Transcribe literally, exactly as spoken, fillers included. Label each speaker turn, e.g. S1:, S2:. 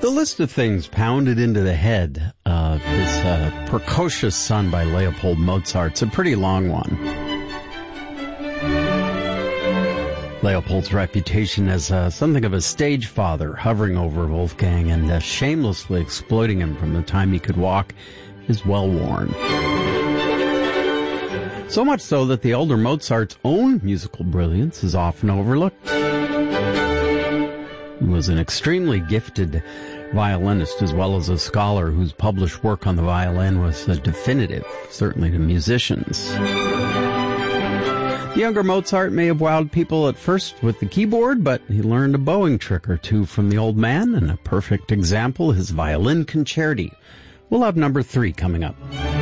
S1: The list of things pounded into the head of his uh, precocious son by Leopold Mozart's a pretty long one. Leopold's reputation as uh, something of a stage father, hovering over Wolfgang and uh, shamelessly exploiting him from the time he could walk, is well worn. So much so that the elder Mozart's own musical brilliance is often overlooked. He was an extremely gifted violinist as well as a scholar whose published work on the violin was uh, definitive, certainly to musicians. The younger Mozart may have wowed people at first with the keyboard, but he learned a bowing trick or two from the old man, and a perfect example, his violin concerti. We'll have number three coming up.